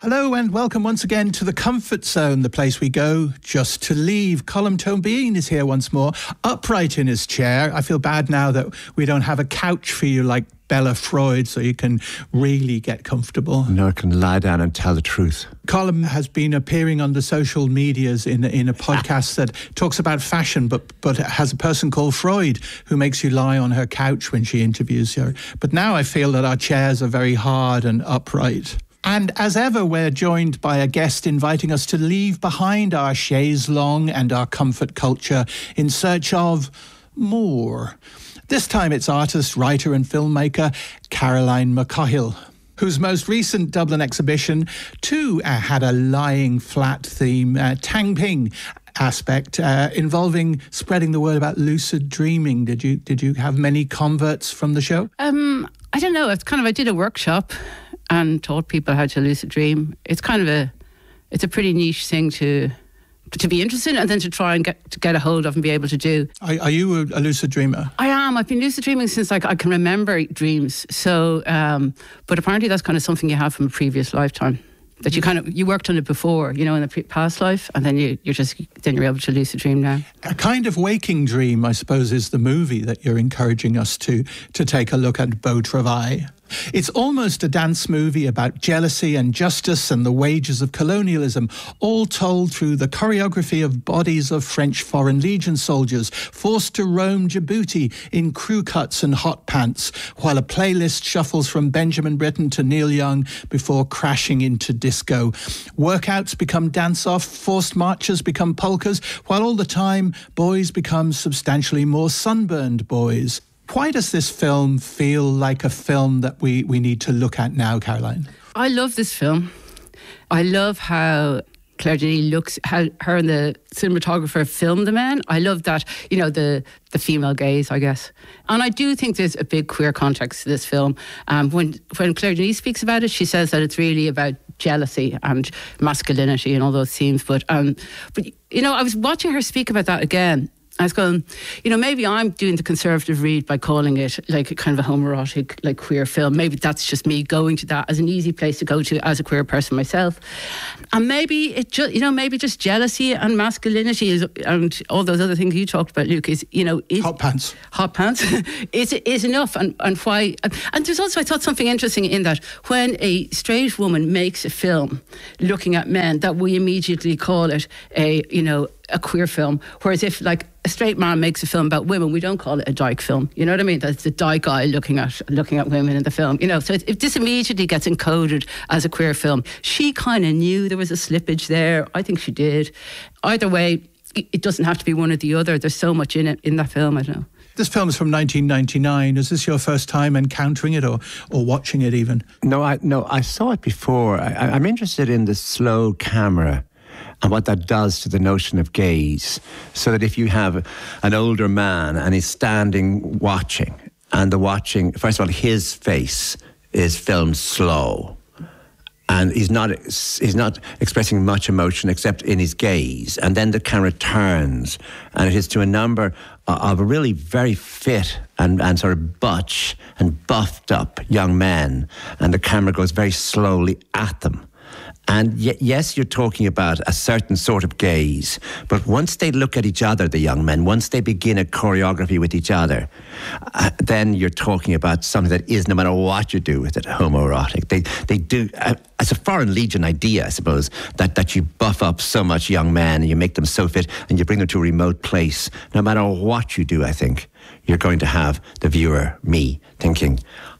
Hello and welcome once again to the Comfort Zone, the place we go just to leave. Colm Tóibín is here once more, upright in his chair. I feel bad now that we don't have a couch for you like Bella Freud so you can really get comfortable. No, I can lie down and tell the truth. Colm has been appearing on the social medias in a podcast that talks about fashion, but has a person called Freud who makes you lie on her couch when she interviews you. But now I feel that our chairs are very hard and upright. And as ever, we're joined by a guest inviting us to leave behind our chaise longue and our comfort culture in search of more. This time it's artist, writer and filmmaker Caroline McCahill, whose most recent Dublin exhibition too had a lying flat theme, Tang Ping aspect, involving spreading the word about lucid dreaming. Did you have many converts from the show? I don't know. I did a workshop and taught people how to lucid dream. It's a pretty niche thing to be interested in and then to try and get a hold of and be able to do. Are you a lucid dreamer? I am. I've been lucid dreaming since I can remember dreams. So, but apparently that's kind of something you have from a previous lifetime. That you worked on it before, in the past life, and then you're able to lucid dream now. A kind of waking dream, I suppose, is the movie that you're encouraging us to take a look at, Beau Travail. It's almost a dance movie about jealousy and justice and the wages of colonialism, all told through the choreography of bodies of French Foreign Legion soldiers forced to roam Djibouti in crew cuts and hot pants, while a playlist shuffles from Benjamin Britten to Neil Young before crashing into disco. Workouts become dance-off, forced marches become polkas, while all the time boys become substantially more sunburned boys. Why does this film feel like a film that we need to look at now, Caroline? I love this film. I love how Claire Denis looks, how her and the cinematographer filmed the men. I love that, the female gaze, I guess. And I do think there's a big queer context to this film. When Claire Denis speaks about it, she says that it's really about jealousy and masculinity and all those themes. But I was watching her speak about that again. I was going, maybe I'm doing the conservative read by calling it like a kind of a homoerotic, like queer film. Maybe that's just me going to that as an easy place to go to as a queer person myself. And maybe it just, maybe just jealousy and masculinity and all those other things you talked about, Luke, is hot pants. Hot pants is enough. And why? And there's also, I thought, something interesting in that when a straight woman makes a film looking at men, that we immediately call it a queer film. Whereas if like a straight man makes a film about women, we don't call it a dyke film. You know what I mean? That's the dyke guy looking at women in the film. So if this immediately gets encoded as a queer film, she kind of knew there was a slippage there. I think she did. Either way, it doesn't have to be one or the other. There's so much in it, in that film, I don't know. This film is from 1999. Is this your first time encountering it or watching it even? No, I saw it before. I'm interested in the slow camera and what that does to the notion of gaze. So that if you have an older man and he's standing watching, and first of all, his face is filmed slow, and he's not expressing much emotion except in his gaze, and then the camera turns, and it is to a number of really very fit and sort of butch and buffed up young men, and the camera goes very slowly at them. And yes, you're talking about a certain sort of gaze, but once they look at each other, the young men, once they begin a choreography with each other, then you're talking about something that is, no matter what you do with it, homoerotic. They do, it's a Foreign Legion idea, I suppose, that you buff up so much young men and you make them so fit and you bring them to a remote place. No matter what you do, I think, you're going to have the viewer, me, thinking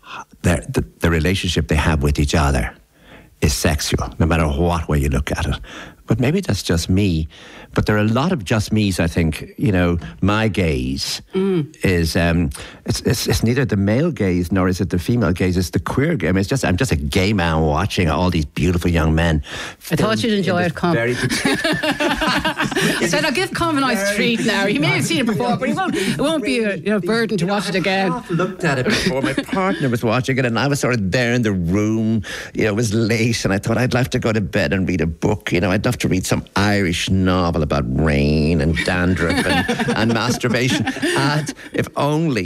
the relationship they have with each other is sexual, no matter what way you look at it. But maybe that's just me. But there are a lot of just me's, I think. My gaze is, it's neither the male gaze nor is it the female gaze, it's the queer gaze. I mean, I'm just a gay man watching all these beautiful young men. I thought you'd enjoy it, Colm. I said, I'll give Colm a nice treat now. He may have seen it before, but it won't be a burden to watch it again. I looked at it before. My partner was watching it and I was sort of there in the room. It was late and I thought I'd love to go to bed and read a book. I'd love to read some Irish novel about rain and dandruff and masturbation. And if only,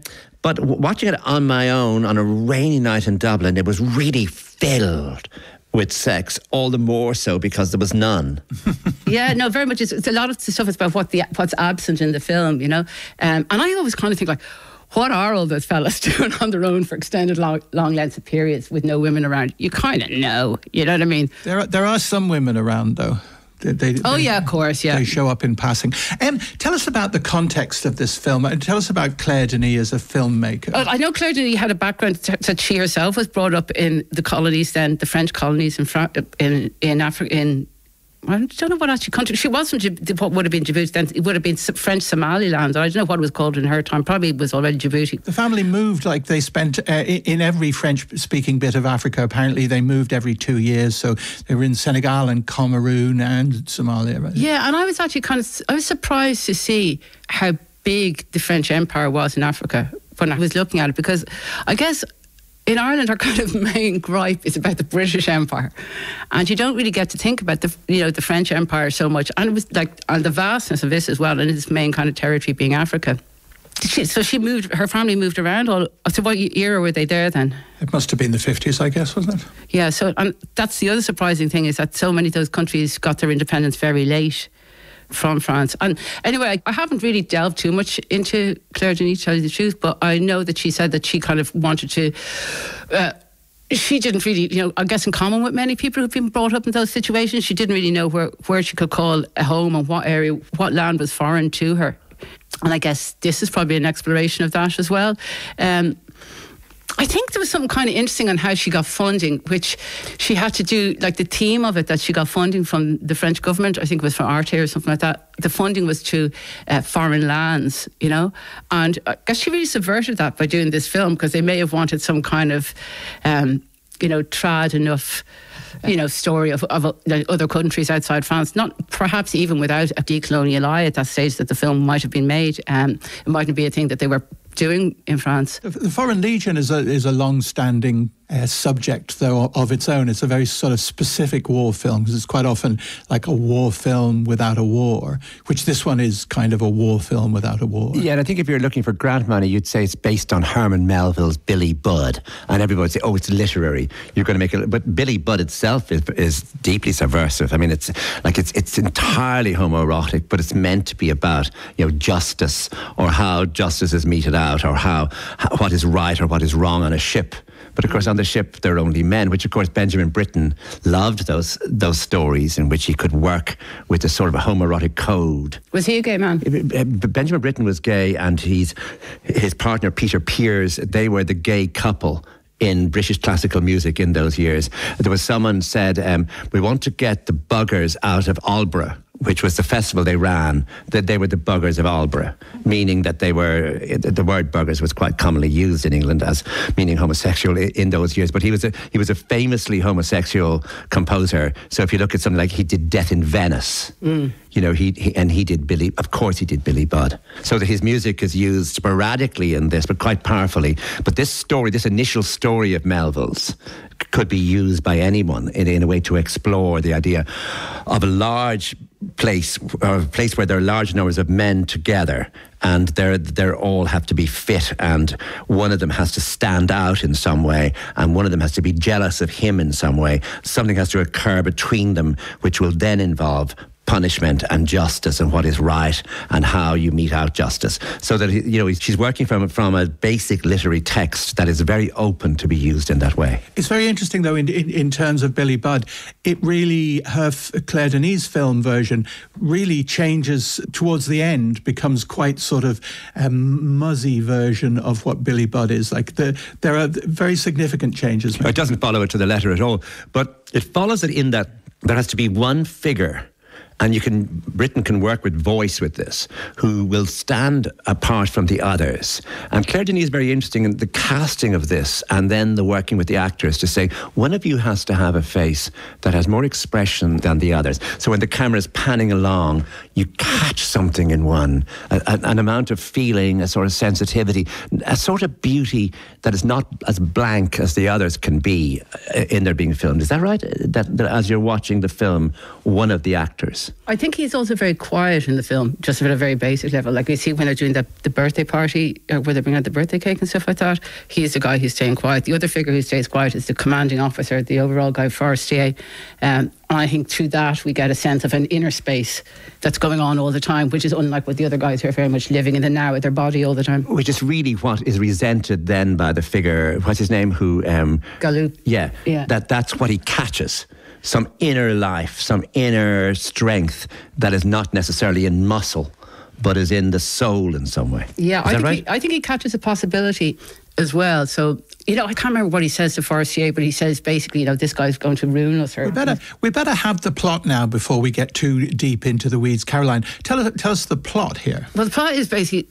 but watching it on my own on a rainy night in Dublin, it was really filled with sex, all the more so because there was none. Yeah, no, very much. It's a lot of the stuff is about what's absent in the film, you know. And I always kind of think like, what are all those fellas doing on their own for extended long lengths of periods with no women around? You kind of know, you know what I mean? There are some women around though. Yeah, of course, yeah. They show up in passing. Tell us about the context of this film. Tell us about Claire Denis as a filmmaker. I know Claire Denis had a background that she herself was brought up in the colonies, then the French colonies in Africa. I don't know what actually country. She wasn't what would have been Djibouti then. It would have been French Somaliland. I don't know what it was called in her time. Probably it was already Djibouti. The family moved, like they spent in every French-speaking bit of Africa. Apparently, they moved every 2 years. So they were in Senegal and Cameroon and Somalia. Right? Yeah, and I was actually I was surprised to see how big the French Empire was in Africa when I was looking at it, because I guess in Ireland, our kind of main gripe is about the British Empire, and you don't really get to think about the French Empire so much, and it was like on the vastness of this as well, and its main kind of territory being Africa. Her family moved around. So what era were they there then? It must have been the 50s, I guess, wasn't it? Yeah. So, and that's the other surprising thing, is that so many of those countries got their independence very late from France. And anyway, I haven't really delved too much into Claire Denis, to tell you the truth, but I know that she said that she kind of wanted to she didn't really, I guess in common with many people who've been brought up in those situations, she didn't really know where she could call a home and what land was foreign to her. And I guess this is probably an exploration of that as well. I think there was something kind of interesting on how she got funding, which she had to do, like the theme of it, that she got funding from the French government. I think it was for Arte or something like that. The funding was to foreign lands, And I guess she really subverted that by doing this film, because they may have wanted some kind of, trad enough, story of other countries outside France, not perhaps even without a decolonial eye at that stage that the film might have been made. It mightn't be a thing that they were doing in France. The Foreign Legion is a long-standing subject, though, of its own. It's a very sort of specific war film, because it's quite often like a war film without a war, which this one is kind of a war film without a war. Yeah, and I think if you're looking for grant money, you'd say it's based on Herman Melville's Billy Budd, and everybody would say, oh, it's literary. You're going to make it, but Billy Budd itself is deeply subversive. I mean, it's entirely homoerotic, but it's meant to be about justice, or how justice is meted out, or how what is right or what is wrong on a ship. But of course, on the ship, there are only men, which of course Benjamin Britten loved those stories in which he could work with a sort of a homoerotic code. Was he a gay man? Benjamin Britten was gay, and his partner, Peter Pears, they were the gay couple in British classical music in those years. There was someone said, we want to get the buggers out of Albury, which was the festival they ran, that they were the buggers of Albury, meaning that the word buggers was quite commonly used in England as meaning homosexual in those years. But he was a famously homosexual composer. So if you look at something like, he did Death in Venice, he did Billy, of course he did Billy Budd. So that his music is used sporadically in this, but quite powerfully. But this initial story of Melville's, could be used by anyone in a way to explore the idea of a large place, or a place where there are large numbers of men together, and they all have to be fit, and one of them has to stand out in some way, and one of them has to be jealous of him in some way. Something has to occur between them, which will then involve punishment and justice, and what is right, and how you mete out justice. So that she's working from a basic literary text that is very open to be used in that way. It's very interesting, though, in terms of Billy Budd. It really, Claire Denis' film version really changes towards the end, becomes quite sort of a muzzy version of what Billy Budd is. Like there are very significant changes. It doesn't follow it to the letter at all, but it follows it in that there has to be one figure. And Britain can work with voice with this, who will stand apart from the others. And Claire Denis is very interesting in the casting of this, and then the working with the actors to say, one of you has to have a face that has more expression than the others. So when the camera is panning along, you catch something in one, an amount of feeling, a sort of sensitivity, a sort of beauty that is not as blank as the others can be in their being filmed. Is that right? That as you're watching the film, one of the actors is. I think he's also very quiet in the film, just at a very basic level. Like we see when they're doing the birthday party, where they bring out the birthday cake and stuff like that, he's the guy who's staying quiet. The other figure who stays quiet is the commanding officer, the overall guy, Forestier. And I think through that we get a sense of an inner space that's going on all the time, which is unlike what the other guys who are very much living in the now with their body all the time. Which is really what is resented then by the figure, what's his name, who... Galoob. Yeah. That's what he catches. Some inner life, some inner strength that is not necessarily in muscle, but is in the soul in some way. Yeah, I think he catches a possibility as well. So, I can't remember what he says to Forestier, but he says basically, this guy's going to ruin us. We better have the plot now before we get too deep into the weeds. Caroline, tell us the plot here. Well, the plot is basically...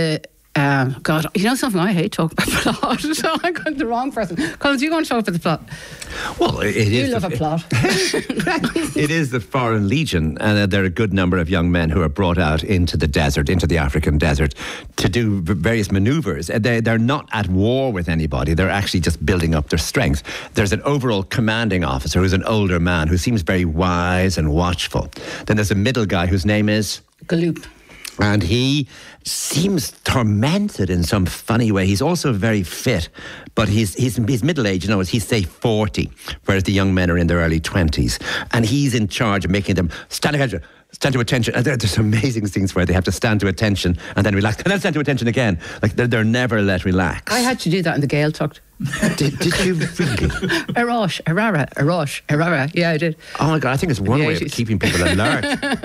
God, something, I hate talking about plot, so I got the wrong person. Collins, you going to talk about the plot? Well, it is. You love a plot. It is the Foreign Legion, and there are a good number of young men who are brought out into the desert, into the African desert, to do various manoeuvres. They're not at war with anybody. They're actually just building up their strength. There's an overall commanding officer who's an older man who seems very wise and watchful. Then there's a middle guy whose name is... Galoob. And he seems tormented in some funny way. He's also very fit, but he's middle-aged, he's say 40, whereas the young men are in their early 20s. And he's in charge of making them stand to attention. And there's amazing scenes where they have to stand to attention and then relax, and then stand to attention again. Like they're never let relax. I had to do that in the Gaeltacht. Did you really? Arosh, Arara. Yeah, I did. Oh my God, I think it's one way of keeping people alert.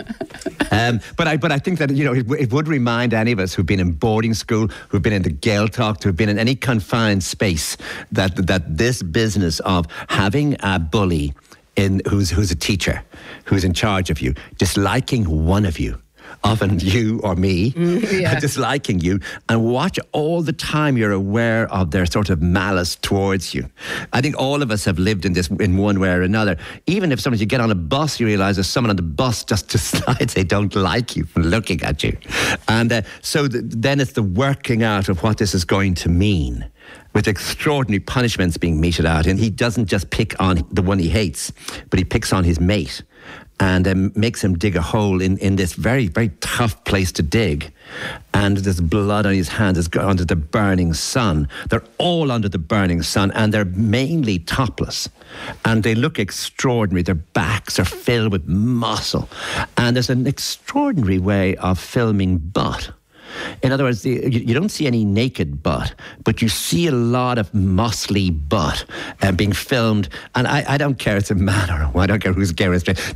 But I think that, it would remind any of us who've been in boarding school, who've been in the Gaeltacht, who've been in any confined space, that this business of having a bully who's a teacher, who's in charge of you, disliking one of you, often you or me, disliking you, and watch all the time you're aware of their sort of malice towards you. I think all of us have lived in this in one way or another. Even if you get on a bus, you realise there's someone on the bus just decides they don't like you from looking at you. And then it's the working out of what this is going to mean, with extraordinary punishments being meted out. And he doesn't just pick on the one he hates, but he picks on his mate and makes him dig a hole in this very, very tough place to dig. And there's blood on his hands. It's under the burning sun. They're all under the burning sun, and they're mainly topless. And they look extraordinary. Their backs are filled with muscle. And there's an extraordinary way of filming butt. In other words, you don't see any naked butt, but you see a lot of muscly butt being filmed. And I don't care if it's a man or a woman. I don't care who's gay or straight.